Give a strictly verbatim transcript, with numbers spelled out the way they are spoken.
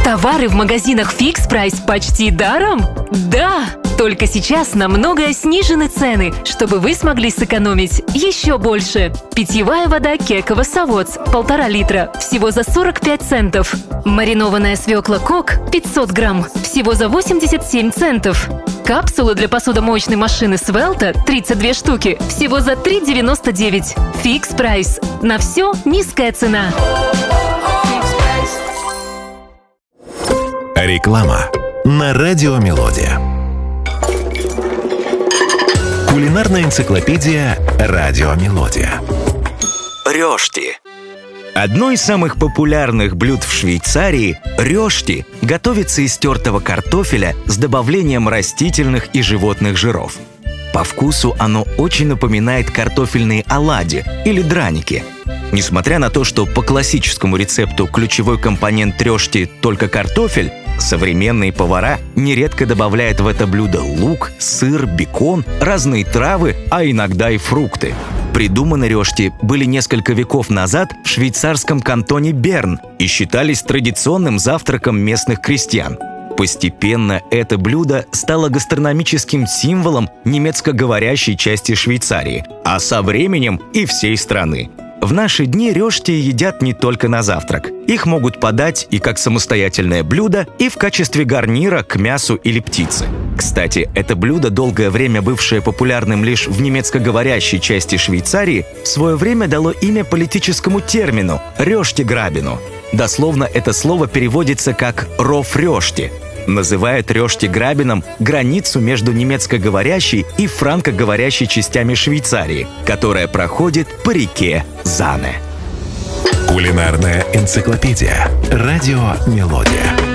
Товары в магазинах Fix Price почти даром? Да! Только сейчас на многое снижены цены, чтобы вы смогли сэкономить еще больше. Питьевая вода Кекова Савоц полтора литра всего за сорок пять центов. Маринованная свекла Кок пятьсот грамм всего за восемьдесят семь центов. Капсулы для посудомоечной машины Свелта тридцать две штуки всего за три девяносто девять. Fix Price. На все низкая цена. Реклама на Радио Мелодия. Кулинарная энциклопедия Радио Мелодия. Рёшти. Одно из самых популярных блюд в Швейцарии – рёшти – готовится из тертого картофеля с добавлением растительных и животных жиров. По вкусу оно очень напоминает картофельные оладьи или драники. Несмотря на то, что по классическому рецепту ключевой компонент рёшти – только картофель, современные повара нередко добавляют в это блюдо лук, сыр, бекон, разные травы, а иногда и фрукты. Придуманы рёшти были несколько веков назад в швейцарском кантоне Берн и считались традиционным завтраком местных крестьян. Постепенно это блюдо стало гастрономическим символом немецкоговорящей части Швейцарии, а со временем и всей страны. В наши дни рёшти едят не только на завтрак. Их могут подать и как самостоятельное блюдо, и в качестве гарнира к мясу или птице. Кстати, это блюдо, долгое время бывшее популярным лишь в немецкоговорящей части Швейцарии, в свое время дало имя политическому термину – рёштиграбену. Дословно это слово переводится как «ров рёшти». Называют рёштиграбеном границу между немецкоговорящей и франкоговорящей частями Швейцарии, которая проходит по реке Зане. Кулинарная энциклопедия Радио Мелодия.